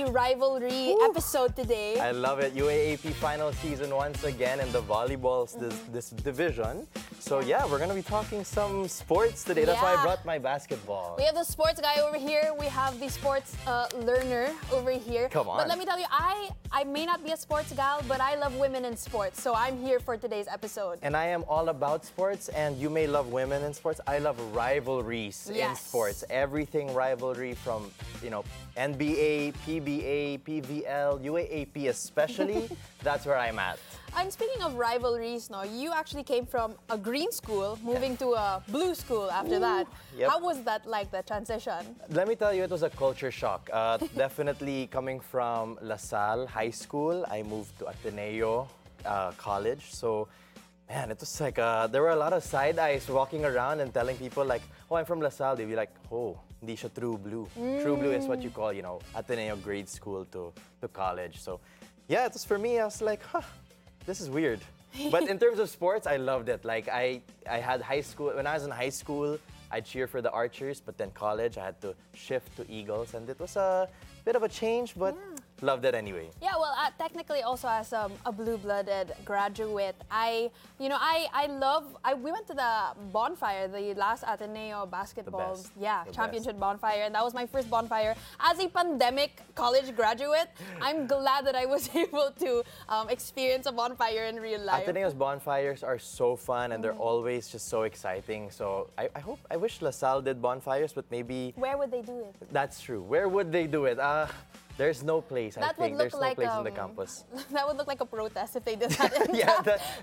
rivalry episode today. I love it. UAAP final season once again in the volleyballs this division. So yeah, we're gonna be talking some sports today. That's why I Yeah. brought my basketball. We have the sports guy over here. We have the sports learner over here. Come on. But let me tell you, I may not be a sports gal, but I love women in sports. So I'm here for today's episode. And I am all about sports, and you may love women in sports. I love rivalries in Yes. sports. Everything rivalry from, NBA, PBA, PVL, UAAP especially. That's where I'm at. And speaking of rivalries, no, you actually came from a green school, moving to a blue school after that. Yep. How was that like, the transition? Let me tell you, it was a culture shock. Definitely coming from La Salle High School, I moved to Ateneo College. So, man, it was like, there were a lot of side eyes walking around and telling people like, oh, I'm from La Salle. They'd be like, oh, hindi siya true blue. True blue is what you call, Ateneo grade school to college. So, yeah, it was for me, I was like, this is weird. But in terms of sports, I loved it. Like, I had high school, when I was in high school, I cheer for the Archers, but then college, I had to shift to Eagles. And it was a bit of a change, but loved it anyway. Yeah, well, technically also as a blue-blooded graduate, we went to the bonfire, the last Ateneo basketball, best. The championship bonfire, and that was my first bonfire. As a pandemic college graduate, I'm glad that I was able to experience a bonfire in real life. Ateneo's bonfires are so fun and they're always just so exciting. So I wish La Salle did bonfires, but maybe Where would they do it? that's true. Where would they do it? There's no place, I That would think. look There's no like place in the campus. That would look like a protest if they did that. Yeah,